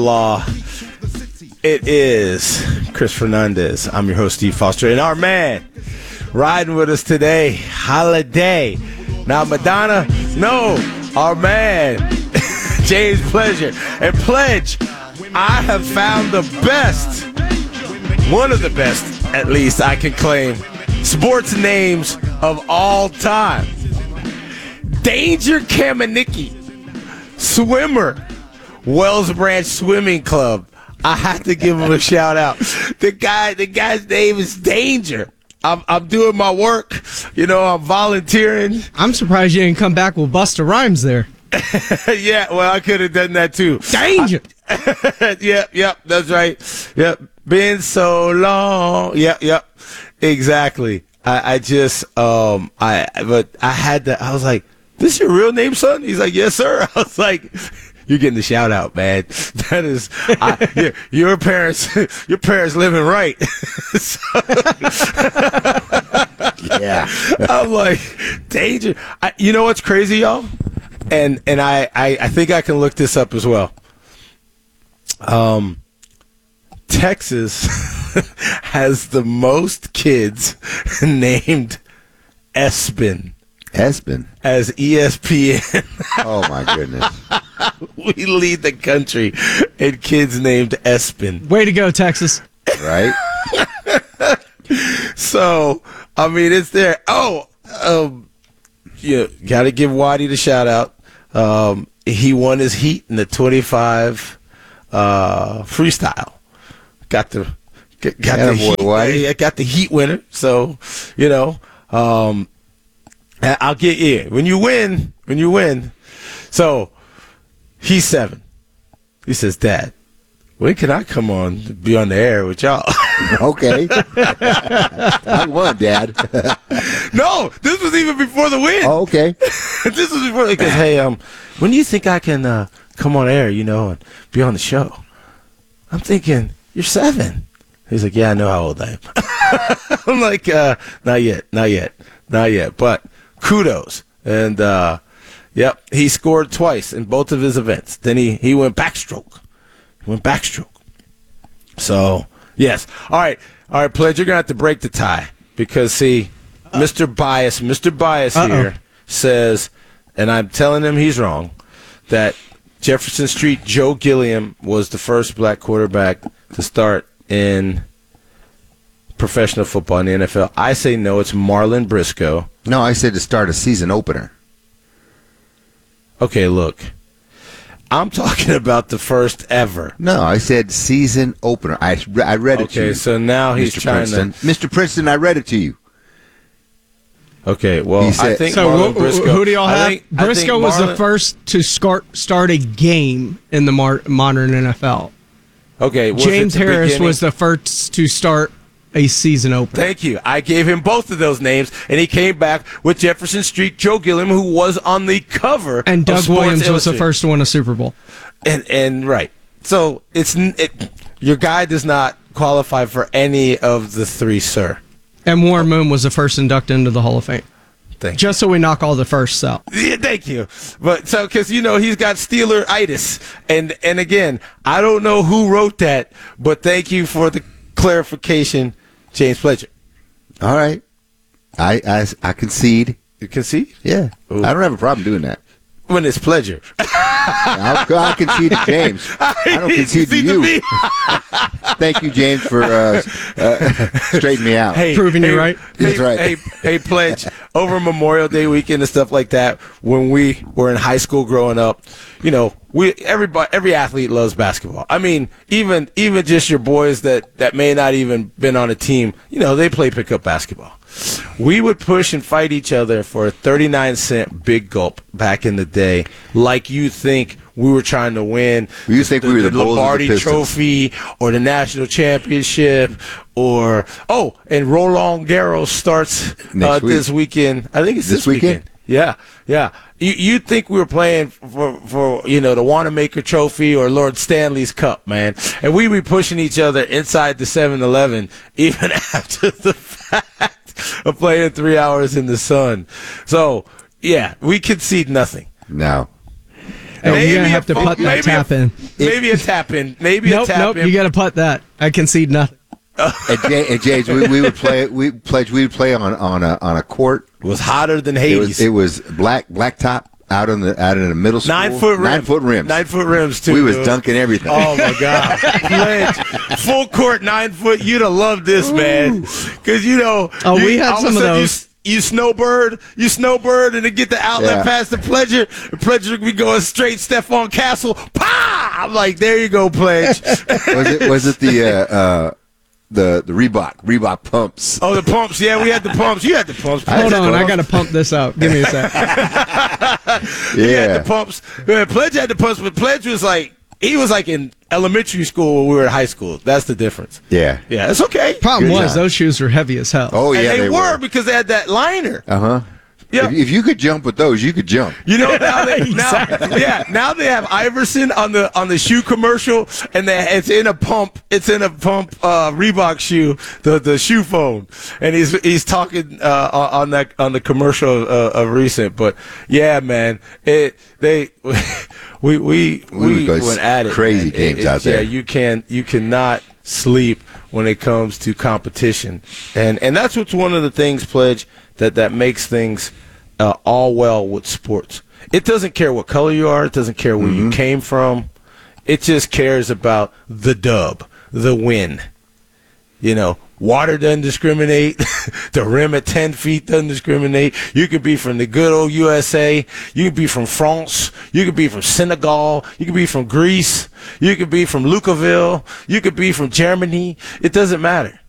Law. It is Chris Fernandez. I'm your host, Steve Foster, and our man riding with us today, Holiday. Now, Madonna, no, our man, James Pledger. And Pledge, I have found the best, one of the best, at least I can claim, sports names of all time. Danger Kamenicki, swimmer, Wells Branch Swimming Club. I have to give him a shout out. The guy's name is Danger. I'm doing my work. You know, I'm volunteering. I'm surprised you didn't come back with Busta Rhymes there. Yeah, well, I could have done that too. Danger. Yep, that's right. Yep, been so long. Yep, exactly. I was like, this your real name, son? He's like, yes, sir. I was like, you're getting the shout out, man. That is, your parents living right. Yeah. I'm like, Danger. You know what's crazy, y'all? And I think I can look this up as well. Texas has the most kids named Espen. Espen. As ESPN. Oh, my goodness. We lead the country in kids named Espen. Way to go, Texas. Right? So, I mean, it's there. You got to give Waddy the shout out. He won his heat in the 25 freestyle. Got the heat winner. So, you know, I'll get you. When you win. So, he's 7. He says, Dad, when can I come on to be on the air with y'all? Okay. I won, Dad. No, this was even before the win. Oh, okay. This was before. Because, hey, when do you think I can come on air, you know, and be on the show? I'm thinking, you're 7. He's like, yeah, I know how old I am. I'm like, not yet. But kudos. And, yep, he scored twice in both of his events. Then he went backstroke. So, yes. All right, Pledge, you're going to have to break the tie. Because, see, Mr. Bias here says, and I'm telling him he's wrong, that Jefferson Street Joe Gilliam was the first black quarterback to start in professional football in the NFL. I say no, it's Marlon Briscoe. No, I said to start a season opener. Okay, look. I'm talking about the first ever. No, I said season opener. I read it to you. Okay, so now he's Mr. trying Princeton. to... Mr. Princeton, I read it to you. Okay, well, I think so. Marlon Briscoe... Who do y'all have? Briscoe was the first to start a game in the modern NFL. Okay, James Harris was the first to start a season opener. Thank you. I gave him both of those names, and he came back with Jefferson Street Joe Gilliam, who was on the cover. And Doug of Sports Williams was the Illustrated. first to win a Super Bowl. And right. So your guy does not qualify for any of the 3, sir. And Warren Moon was the first inducted into the Hall of Fame. Thank you. Just so we knock all the firsts out. Yeah, thank you. But so, because, you know, he's got Steeler-itis. And again, I don't know who wrote that, but thank you for the clarification, James Pledger. All right. I concede. You concede? Yeah. Ooh. I don't have a problem doing that. When it's Pledger. I'll concede to James. I don't concede to you. Thank you, James, for straightening me out. Proving you right. That's right. Hey, Pledge, over Memorial Day weekend and stuff like that, when we were in high school growing up, you know, every athlete loves basketball. I mean, even just your boys that may not even been on a team, you know, they play pickup basketball. We would push and fight each other for a 39-cent big gulp back in the day, like you think we were trying to win. You think we were the Bulls Lombardi of the Pistons. Trophy or the national championship and Roland Garros starts this weekend. I think it's this weekend. Yeah. You'd think we were playing for you know, the Wanamaker Trophy or Lord Stanley's Cup, man. And we'd be pushing each other inside the 7-Eleven even after the fact of playing 3 hours in the sun. So, yeah, we concede nothing. No. you're going to have to putt that tap in. Maybe a tap in. Maybe a tap Nope, in. you got to putt that. I concede nothing. And James, we would play. We pledged we would play on a court. It was hotter than Hades. It was black top out in the middle school. 9 foot rims. 9 foot rims. 9 foot rims too. We was dunking everything. Oh my God! Pledge full court 9 foot. You'd have loved this, man. Because we had some of those. You snowbird, and then get the outlet past the Pledger. The Pledger would be going straight Stephon Castle. Pa! I'm like, there you go, Pledge. Was it the Reebok pumps? Oh, the pumps. Yeah, we had the pumps. You had the pumps. Hold on, I got to pump this out. Give me a sec. He had the pumps. Pledge had the pumps, but Pledge was like, he was like in elementary school when we were in high school. That's the difference. Yeah. Yeah, it's okay. Problem was, those shoes were heavy as hell. Oh, yeah, and they were because they had that liner. Uh-huh. Yeah. If you could jump with those, you could jump. Now they have Iverson on the shoe commercial, and it's in a pump. It's in a pump Reebok shoe, the shoe phone, and he's talking on the commercial of recent. But yeah, man, we went at it. Crazy games out there. Yeah, you cannot sleep when it comes to competition, and that's what's one of the things, Pledge, that makes things all well with sports. It doesn't care what color you are. It doesn't care where you came from. It just cares about the dub, the win. Water doesn't discriminate. The rim at 10 feet doesn't discriminate. You could be from the good old USA. You could be from France. You could be from Senegal. You could be from Greece. You could be from Lucaville. You could be from Germany. It doesn't matter.